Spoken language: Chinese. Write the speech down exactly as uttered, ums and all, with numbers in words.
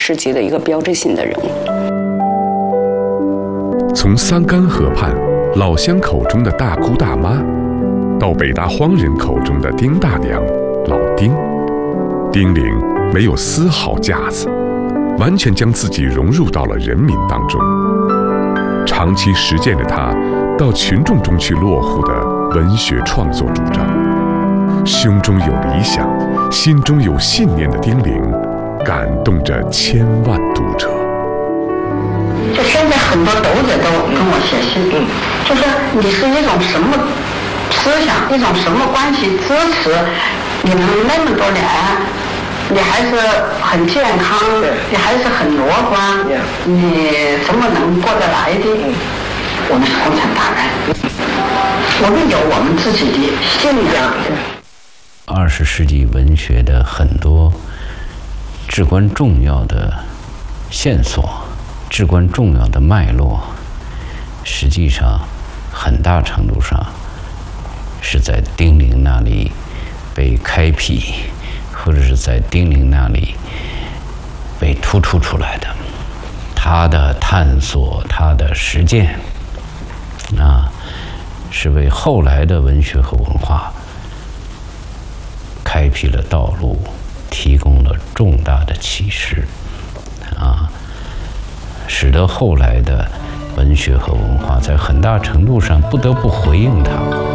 世纪的一个标志性的人物。 从桑干河畔老乡口中的大姑大妈，到北大荒人口中的丁大娘、老丁，丁玲没有丝毫架子，完全将自己融入到了人民当中。长期实践着他到群众中去落户的文学创作主张，胸中有理想，心中有信念的丁玲，感动着千万读者。 就现在很多读者都跟我写信，嗯，就说你是一种什么思想，一种什么关系支持你们那么多年，你还是很健康，你还是很乐观，你怎么能过得来的？我们是共产党人，我们有我们自己的信仰。 二十世纪文学的很多至关重要的线索，至关重要的脉络，实际上很大程度上是在丁玲那里被开辟，或者是在丁玲那里被突出出来的。他的探索，他的实践啊，是为后来的文学和文化开辟了道路，提供了重大的启示啊，使得后来的文学和文化在很大程度上不得不回应它。